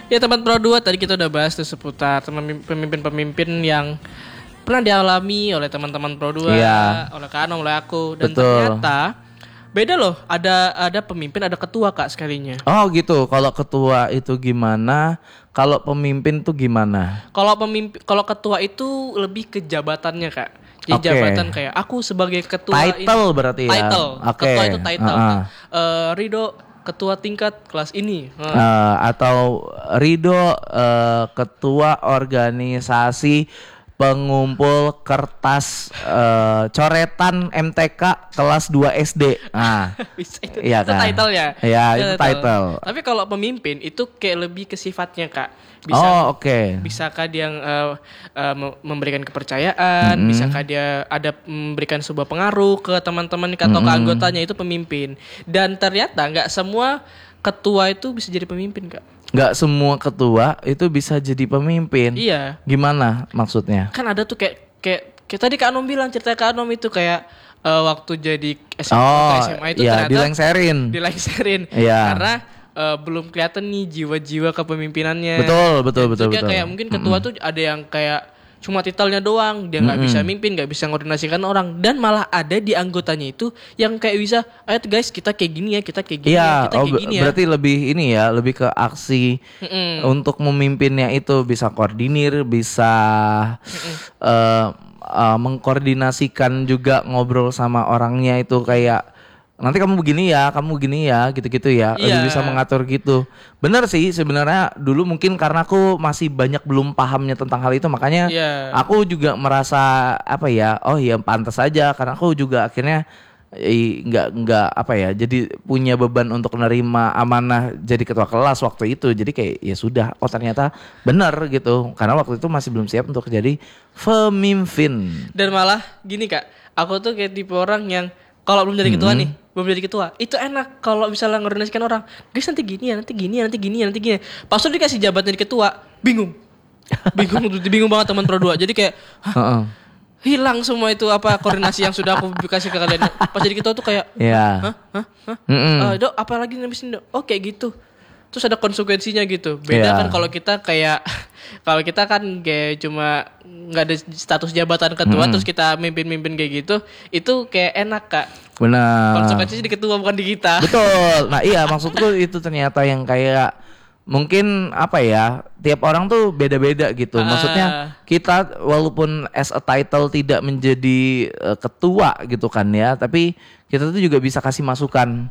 Ya teman Pro 2 tadi kita udah bahas tuh seputar pemimpin-pemimpin yang pernah dialami oleh teman-teman Pro 2, oleh Kak Anom, oleh aku. Dan ternyata beda loh, ada pemimpin, ada ketua Kak sekalinya. Oh gitu, kalau ketua itu gimana? Kalau pemimpin tuh gimana? Kalau ketua itu lebih ke jabatannya Kak. Jadi jabatan kayak aku sebagai ketua title berarti ya. Title. Ketua itu title. Rido ketua tingkat kelas ini. Atau Rido ketua organisasi pengumpul kertas coretan MTK kelas 2 SD. Nah, itu, iya itu kan? title-nya. Iya, itu title. Tapi kalau pemimpin itu kayak lebih ke sifatnya Kak. Bisakah dia memberikan kepercayaan, bisakah dia ada memberikan sebuah pengaruh ke teman-teman atau ke anggotanya, itu pemimpin. Dan ternyata nggak semua ketua itu bisa jadi pemimpin Kak. Nggak semua ketua itu bisa jadi pemimpin. Iya. Gimana maksudnya? Kan ada tuh kayak tadi Kak Anom bilang, cerita Kak Anom itu kayak waktu jadi SMA itu ternyata dilengserin. Iya. Karena belum kelihatan nih jiwa-jiwa kepemimpinannya. Betul. Kayak mungkin ketua tuh ada yang kayak cuma titelnya doang, dia nggak bisa mimpin, nggak bisa koordinasikan orang, dan malah ada di anggotanya itu yang kayak bisa, ayo guys kita kayak gini ya, kita kayak gini ya, kita kayak gini ya. Berarti lebih ke aksi untuk memimpinnya itu bisa koordinir, bisa mengkoordinasikan juga, ngobrol sama orangnya itu kayak nanti kamu begini ya, gitu-gitu ya. Lebih bisa mengatur gitu. Bener sih sebenarnya, dulu mungkin karena aku masih banyak belum pahamnya tentang hal itu, makanya aku juga merasa pantas aja, karena aku juga akhirnya nggak jadi punya beban untuk menerima amanah jadi ketua kelas waktu itu. Jadi kayak ya sudah, ternyata benar gitu, karena waktu itu masih belum siap untuk jadi pemimpin. Dan malah gini Kak, aku tuh kayak tipe orang yang kalau belum jadi ketua nih, itu enak kalau misalnya ngorganisasikan orang. Guys nanti gini ya. Pas udah dikasih jabatan jadi ketua, bingung banget teman Pro 2. Jadi kayak hilang semua itu koordinasi yang sudah aku kasih ke kalian. Pas jadi ketua tuh kayak Dok apa lagi namanya Dok? Oh kayak gitu. Terus ada konsekuensinya gitu. Beda kan kalau kita kayak kan kayak cuma nggak ada status jabatan ketua terus kita mimpin kayak gitu, itu kayak enak Kak. Benar. Konsekuensinya di ketua bukan di kita. Betul. Nah iya, maksudku itu ternyata yang kayak mungkin tiap orang tuh beda-beda gitu. Maksudnya kita walaupun as a title tidak menjadi ketua gitu kan ya, tapi kita tuh juga bisa kasih masukan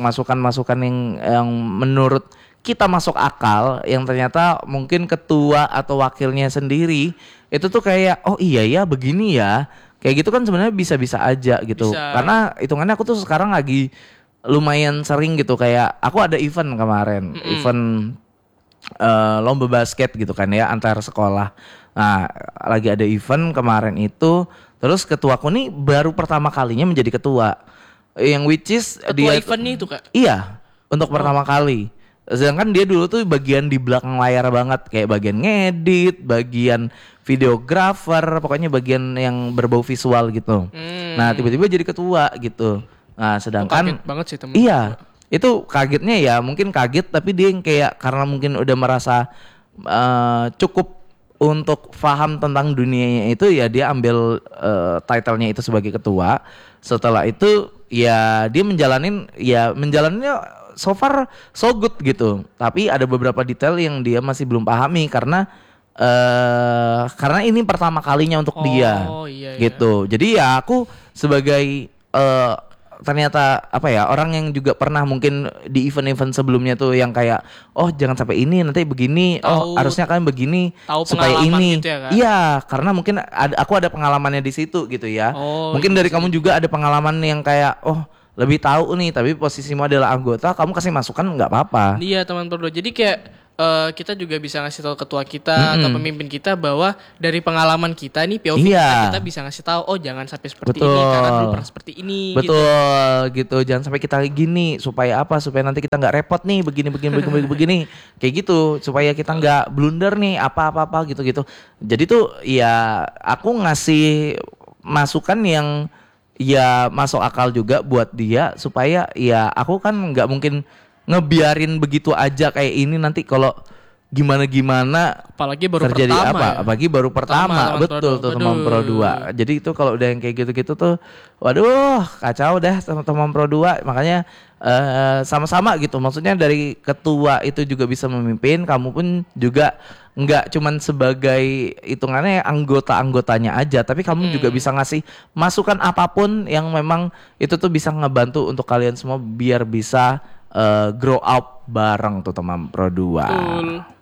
yang menurut kita masuk akal, yang ternyata mungkin ketua atau wakilnya sendiri itu tuh kayak begini ya. Kayak gitu kan sebenarnya bisa-bisa aja gitu. Karena hitungannya aku tuh sekarang lagi lumayan sering gitu, kayak aku ada event kemarin, event lomba basket gitu kan ya, antar sekolah. Nah, lagi ada event kemarin itu, terus ketuaku nih baru pertama kalinya menjadi ketua. Yang which is ketua event nih itu Kak. Iya, untuk pertama kali. Sedangkan dia dulu tuh bagian di belakang layar banget, kayak bagian ngedit, bagian videografer, pokoknya bagian yang berbau visual gitu. Nah, tiba-tiba jadi ketua gitu. Nah, sedangkan kaget banget sih temen. Iya, itu kagetnya ya, mungkin kaget, tapi dia yang kayak karena mungkin udah merasa cukup untuk paham tentang dunianya itu, ya dia ambil title-nya itu sebagai ketua. Setelah itu ya dia menjalaninnya so far so good gitu. Tapi ada beberapa detail yang dia masih belum pahami karena ini pertama kalinya untuk dia. Gitu. Jadi ya aku sebagai ternyata orang yang juga pernah mungkin di event-event sebelumnya tuh yang kayak jangan sampai ini, nanti begini, harusnya kalian begini supaya ini gitu ya, kan? Iya, karena mungkin aku ada pengalamannya di situ gitu ya. Mungkin dari kamu juga ada pengalaman yang kayak lebih tahu nih, tapi posisimu adalah anggota, kamu kasih masukan nggak apa-apa. Iya teman Pro 2. Jadi kayak kita juga bisa ngasih tahu ketua kita atau pemimpin kita bahwa dari pengalaman kita nih POV kita bisa ngasih tahu jangan sampai seperti ini karena dulu pernah seperti ini. Betul gitu. Jangan sampai kita gini supaya supaya nanti kita nggak repot nih begini kayak gitu, supaya kita nggak blunder nih apa gitu. Jadi tuh ya aku ngasih masukan yang ya masuk akal juga buat dia, supaya ya aku kan nggak mungkin ngebiarin begitu aja kayak ini, nanti kalau gimana Apalagi baru terjadi pertama apa? ya. Apalagi baru pertama, lawan betul Pro tuh 2. teman Pro 2. Jadi itu kalau udah yang kayak gitu-gitu tuh, waduh kacau dah teman-teman Pro 2. Makanya sama-sama gitu. Maksudnya dari ketua itu juga bisa memimpin, kamu pun juga nggak cuman sebagai hitungannya anggota-anggotanya aja, tapi kamu juga bisa ngasih masukan apapun yang memang itu tuh bisa ngebantu untuk kalian semua biar bisa grow up bareng tuh teman Pro 2. Betul.